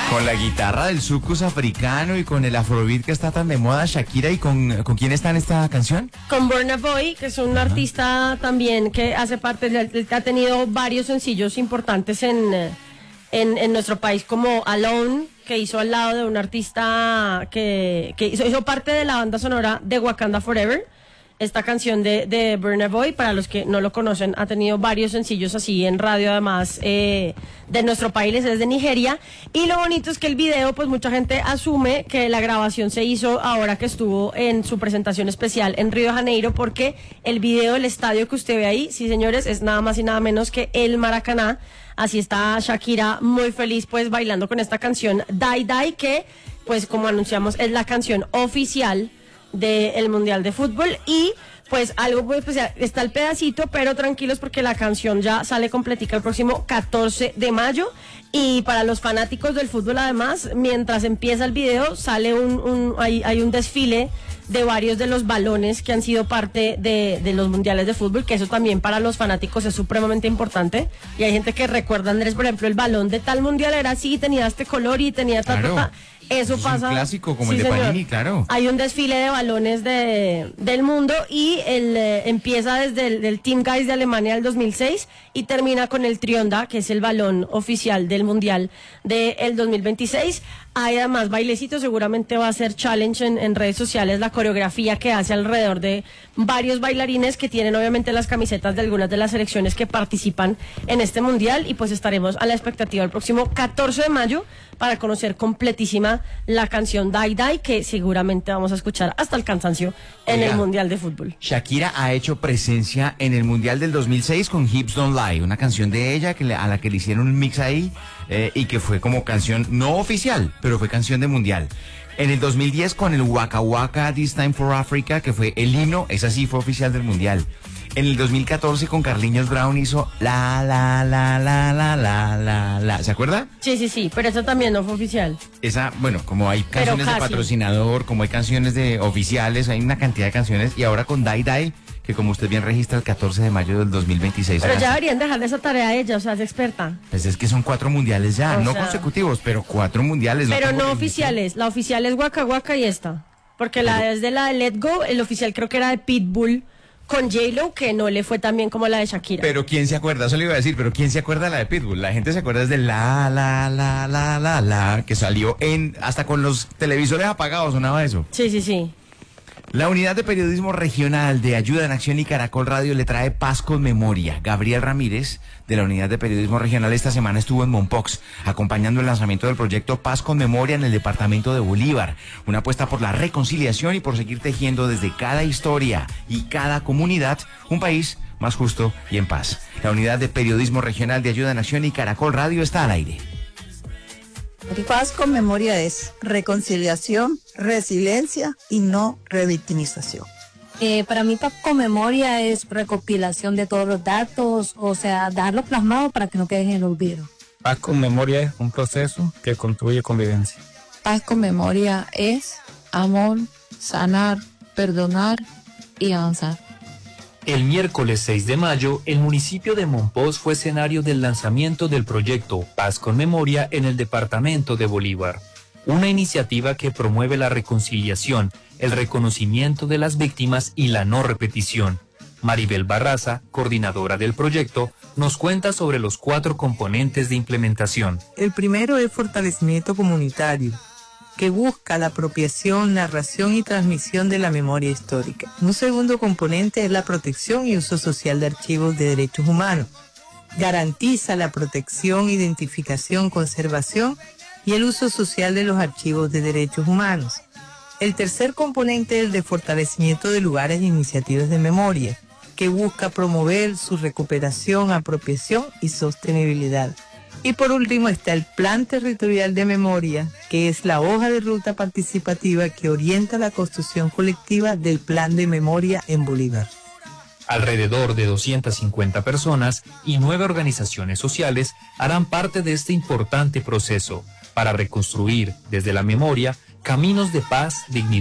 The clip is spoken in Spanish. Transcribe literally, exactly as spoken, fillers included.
Con la guitarra del soukous africano y con el afrobeat que está tan de moda, Shakira, ¿y con, con quién está en esta canción? Con Burna Boy, que es un Ajá. artista también que hace parte, de, ha tenido varios sencillos importantes en, en, en nuestro país, como Alone, que hizo al lado de un artista que, que hizo, hizo parte de la banda sonora de Wakanda Forever. Esta canción de, de Burna Boy, para los que no lo conocen, ha tenido varios sencillos así en radio, además eh, de nuestro país, es de Nigeria. Y lo bonito es que el video, pues mucha gente asume que la grabación se hizo ahora que estuvo en su presentación especial en Río de Janeiro, porque el video del estadio que usted ve ahí, sí señores, es nada más y nada menos que el Maracaná. Así está Shakira muy feliz pues bailando con esta canción Die Die, que pues como anunciamos es la canción oficial del Mundial de Fútbol. Y pues algo muy especial, está el pedacito, pero tranquilos porque la canción ya sale completica el próximo catorce de mayo. Y para los fanáticos del fútbol, además, mientras empieza el video, sale un, un hay, hay un desfile de varios de los balones que han sido parte de, de los mundiales de fútbol, que eso también para los fanáticos es supremamente importante. Y hay gente que recuerda, Andrés, por ejemplo, el balón de tal mundial era así, tenía este color y tenía ta, claro. ta, ta. Eso, Eso pasa. Es un clásico como sí, el de señor. Panini, claro. Hay un desfile de balones de, del mundo y el, eh, empieza desde el del Team Guys de Alemania del dos mil seis y termina con el Trionda, que es el balón oficial del Mundial del dos mil veintiséis. Hay además bailecitos, seguramente va a ser challenge en, en redes sociales, la coreografía que hace alrededor de varios bailarines que tienen obviamente las camisetas de algunas de las selecciones que participan en este Mundial. Y pues estaremos a la expectativa el próximo catorce de mayo para conocer completísima la canción Die Die, que seguramente vamos a escuchar hasta el cansancio en Oiga, el Mundial de Fútbol. Shakira ha hecho presencia en el Mundial del dos mil seis con Hips Don't Lie, una canción de ella que le, a la que le hicieron un mix ahí eh, y que fue como canción no oficial, pero fue canción de Mundial. En el dos mil diez con el Waka Waka This Time for Africa, que fue el himno, esa sí fue oficial del Mundial. En el dos mil catorce con Carlinhos Brown hizo la la la la la la la la. ¿Se acuerda? Sí, sí, sí, pero esa también no fue oficial. Esa, bueno, como hay canciones de patrocinador, como hay canciones de oficiales, hay una cantidad de canciones. Y ahora con Die Die, que como usted bien registra, el catorce de mayo del dos mil veintiséis. Pero ya deberían dejarle esa tarea a ella, o sea, es experta. Pues es que son cuatro mundiales ya, o no sea, consecutivos, pero cuatro mundiales. Pero no, no oficiales, la oficial es Waka Waka y esta. Porque la pero, es de la de Let Go, el oficial creo que era de Pitbull con J-Lo, que no le fue tan bien como la de Shakira. Pero ¿quién se acuerda? Eso le iba a decir, pero ¿quién se acuerda de la de Pitbull? La gente se acuerda desde la, la, la, la, la, la, que salió en, hasta con los televisores apagados sonaba eso. Sí, sí, sí. La Unidad de Periodismo Regional de Ayuda en Acción y Caracol Radio le trae Paz con Memoria. Gabriel Ramírez, de la Unidad de Periodismo Regional, esta semana estuvo en Mompox, acompañando el lanzamiento del proyecto Paz con Memoria en el departamento de Bolívar. Una apuesta por la reconciliación y por seguir tejiendo desde cada historia y cada comunidad un país más justo y en paz. La Unidad de Periodismo Regional de Ayuda en Acción y Caracol Radio está al aire. Paz con Memoria es reconciliación, resiliencia y no revictimización. Eh, para mí Paz con Memoria es recopilación de todos los datos, o sea, darlo plasmado para que no queden en el olvido. Paz con Memoria es un proceso que construye convivencia. Paz con Memoria es amor, sanar, perdonar y avanzar. El miércoles seis de mayo, el municipio de Mompox fue escenario del lanzamiento del proyecto Paz con Memoria en el departamento de Bolívar, una iniciativa que promueve la reconciliación, el reconocimiento de las víctimas y la no repetición. Maribel Barraza, coordinadora del proyecto, nos cuenta sobre los cuatro componentes de implementación. El primero es fortalecimiento comunitario, que busca la apropiación, narración y transmisión de la memoria histórica. Un segundo componente es la protección y uso social de archivos de derechos humanos. Garantiza la protección, identificación, conservación y el uso social de los archivos de derechos humanos. El tercer componente es el de fortalecimiento de lugares e iniciativas de memoria, que busca promover su recuperación, apropiación y sostenibilidad. Y por último está el Plan Territorial de Memoria, que es la hoja de ruta participativa que orienta la construcción colectiva del Plan de Memoria en Bolívar. Alrededor de doscientas cincuenta personas y nueve organizaciones sociales harán parte de este importante proceso para reconstruir desde la memoria caminos de paz, dignidad